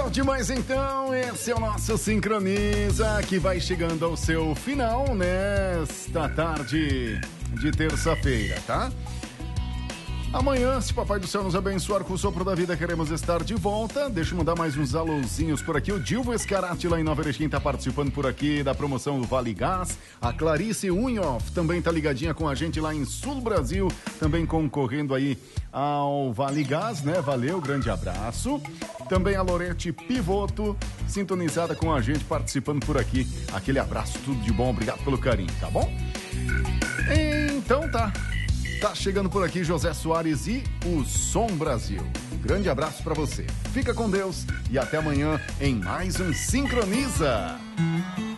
tarde, mas então esse é o nosso Sincroniza, que vai chegando ao seu final nesta tarde de terça-feira, tá? Amanhã, se Papai do Céu nos abençoar com o sopro da vida, queremos estar de volta. Deixa eu mandar mais uns alôzinhos por aqui. O Dilvo Escarati lá em Nova Erechim tá participando por aqui da promoção do Vale Gás. A Clarice Unhoff também tá ligadinha com a gente lá em Sul Brasil, também concorrendo aí ao Vale Gás, né? Valeu, grande abraço. Também a Lorete Pivoto, sintonizada com a gente, participando por aqui. Aquele abraço, tudo de bom, obrigado pelo carinho, tá bom? Então tá. Tá chegando por aqui José Soares e o Som Brasil. Grande abraço pra você. Fica com Deus e até amanhã em mais um Sincroniza.